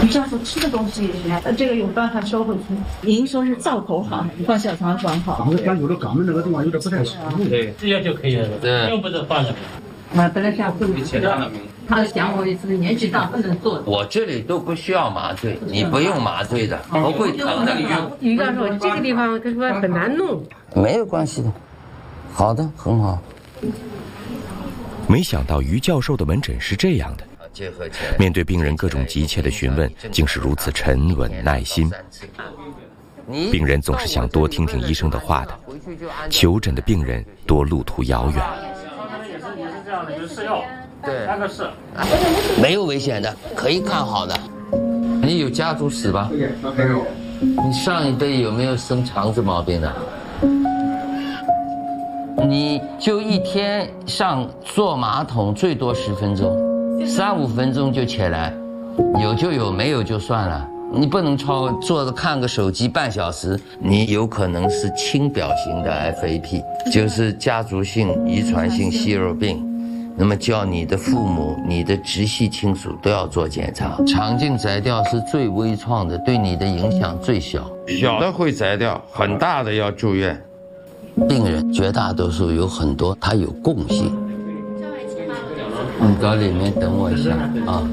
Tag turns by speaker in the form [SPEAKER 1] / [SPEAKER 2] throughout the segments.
[SPEAKER 1] 你这样说吃的东西这个有办法收回去。您说是灶口好，放小肠管好。
[SPEAKER 2] 像有的肛门那个地方有点不太舒服。
[SPEAKER 3] 对，这样就可以了。对，用不着放了。
[SPEAKER 4] 本来想回去的，他想我是年纪大不能做。
[SPEAKER 5] 我这里都不需要麻醉，你不用麻醉的，不会疼的。
[SPEAKER 4] 于教授，这个地方可是很难弄。
[SPEAKER 5] 没有关系的，好的，很好。
[SPEAKER 6] 没想到于教授的门诊是这样的，面对病人各种急切的询问，竟是如此沉稳耐心。病人总是想多听听医生的话的，求诊的病人多路途遥远。
[SPEAKER 5] 对，没有危险的，可以看好的。你有家族史吧？没有。你上一辈有没有生肠子毛病的？你就一天上坐马桶最多10分钟，3、5分钟就起来，有就有，没有就算了。你不能坐着看个手机半小时，你有可能是轻表型的 FAP， 就是家族性遗传性息肉病。那么叫你的父母、你的直系亲属都要做检查。肠镜摘掉是最微创的，对你的影响最小。小的会摘掉，很大的要住院。病人绝大多数有很多，它有共性。你到里面等我一下啊。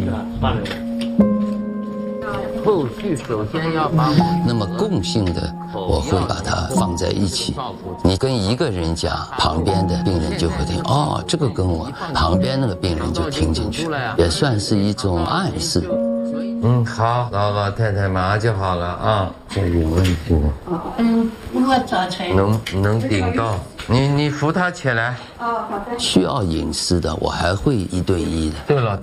[SPEAKER 5] 后续首先要把那么共性的，我会把它放在一起。你跟一个人讲，旁边的病人就会听，哦，这个跟我旁边那个病人就听进去，也算是一种暗示。好，老太太马上就好了啊。这有问题吗？
[SPEAKER 4] 我早晨
[SPEAKER 5] 能顶到。你扶他起来。
[SPEAKER 4] 好的。需要隐私的，我还会1对1的。
[SPEAKER 5] 对了。